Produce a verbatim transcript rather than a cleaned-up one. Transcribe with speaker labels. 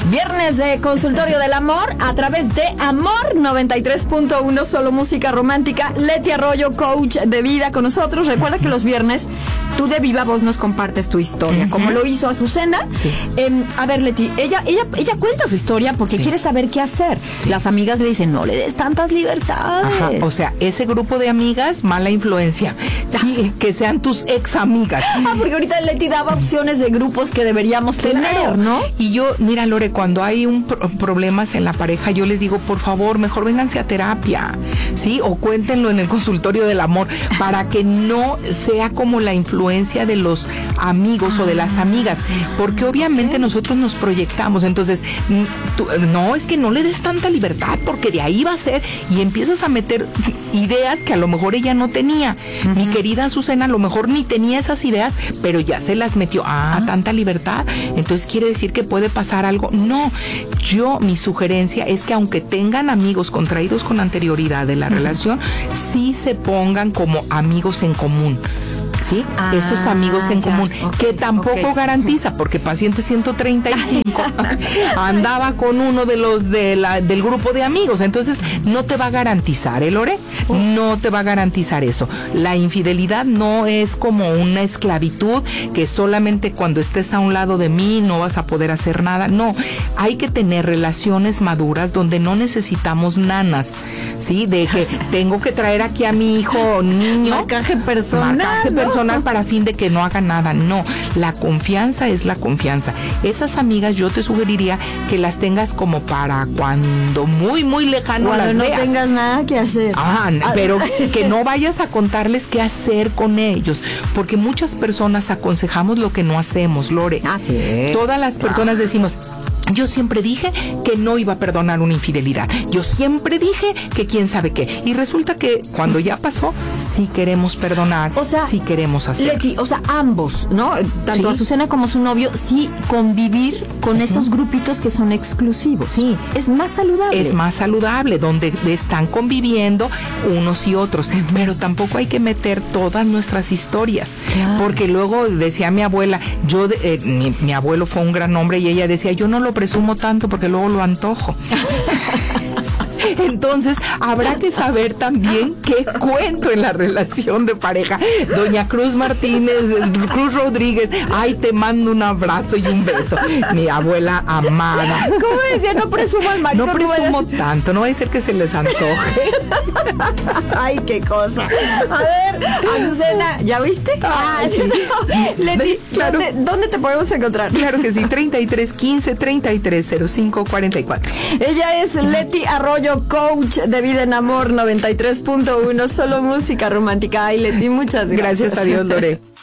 Speaker 1: Viernes de Consultorio del Amor a través de Amor noventa y tres punto uno, solo música romántica. Leti Arroyo, coach de vida con nosotros. Recuerda que los viernes tú de viva voz nos compartes tu historia, uh-huh. como lo hizo Azucena.
Speaker 2: Sí.
Speaker 1: Eh, a ver, Leti, ella, ella, ella cuenta su historia porque sí. quiere saber qué hacer. Sí. Las amigas le dicen, no le des tantas libertades.
Speaker 2: Ajá. O sea, ese grupo de amigas, mala influencia. Y que sean tus ex amigas.
Speaker 1: Ah, porque ahorita Leti daba opciones de grupos que deberíamos tener, claro. ¿no?
Speaker 2: Y yo, mira, Lore, cuando hay un pro- problemas en la pareja, yo les digo, por favor, mejor vénganse a terapia, ¿sí? O cuéntenlo en el consultorio del amor, para que no sea como la influencia de los amigos ah, o de las amigas, porque obviamente okay. nosotros nos proyectamos. Entonces, tú, no, es que no le des tanta libertad, porque de ahí va a ser, y empiezas a meter ideas que a lo mejor ella no tenía. Uh-huh. Mi querida Azucena a lo mejor ni tenía esas ideas, pero ya se las metió. Ah, tanta libertad, entonces quiere decir que puede pasar algo. No, yo, mi sugerencia es que aunque tengan amigos contraídos con anterioridad de la uh-huh. relación, sí se pongan como amigos en común. ¿Sí? Ah, esos amigos en ya, común, okay, que tampoco okay. garantiza, porque paciente ciento treinta y cinco andaba con uno de los de la, del grupo de amigos, entonces no te va a garantizar, ¿eh, Lore? No te va a garantizar eso. La infidelidad no es como una esclavitud que solamente cuando estés a un lado de mí no vas a poder hacer nada. No, hay que tener relaciones maduras donde no necesitamos nanas, ¿sí? De que tengo que traer aquí a mi hijo o niño.
Speaker 1: Marcaje personal.
Speaker 2: Marcaje
Speaker 1: ¿no?
Speaker 2: personal para fin de que no haga nada. No, la confianza es la confianza. Esas amigas yo te sugeriría que las tengas como para cuando muy, muy lejano
Speaker 1: cuando
Speaker 2: las
Speaker 1: no
Speaker 2: veas.
Speaker 1: tengas nada que hacer.
Speaker 2: Ah, pero que no vayas a contarles qué hacer con ellos, porque muchas personas aconsejamos lo que no hacemos, Lore.
Speaker 1: Ah, sí.
Speaker 2: Todas las personas decimos, yo siempre dije que no iba a perdonar una infidelidad. Yo siempre dije que quién sabe qué. Y resulta que cuando ya pasó, sí queremos perdonar,
Speaker 1: o sea,
Speaker 2: sí queremos hacer.
Speaker 1: Leti, o sea, ambos, ¿no? Tanto
Speaker 2: ¿Sí?
Speaker 1: Azucena como su novio, sí convivir con uh-huh. esos grupitos que son exclusivos.
Speaker 2: Sí.
Speaker 1: Es más saludable.
Speaker 2: Es más saludable, donde están conviviendo unos y otros. Uh-huh. Pero tampoco hay que meter todas nuestras historias. Claro. Porque luego decía mi abuela, yo, eh, mi, mi abuelo fue un gran hombre y ella decía, yo no lo presumo tanto porque luego lo antojo. Entonces, habrá que saber también qué cuento en la relación de pareja. Doña Cruz Martínez, Cruz Rodríguez, ay, te mando un abrazo y un beso. Mi abuela amada.
Speaker 1: ¿Cómo decía? No presumo al marido.
Speaker 2: No presumo no tanto, no va a ser que se les antoje.
Speaker 1: Ay, qué cosa. A ver, Azucena, ¿ya viste? Ah, sí. Leti, claro. ¿dónde, ¿dónde te podemos encontrar?
Speaker 2: Claro que sí, treinta y tres quince, treinta y tres cero cinco cuarenta y cuatro.
Speaker 1: Ella es Leti Arroyo, coach de vida en amor noventa y tres punto uno, solo música romántica. Ay, Leti, muchas gracias.
Speaker 2: Gracias a Dios, Lore.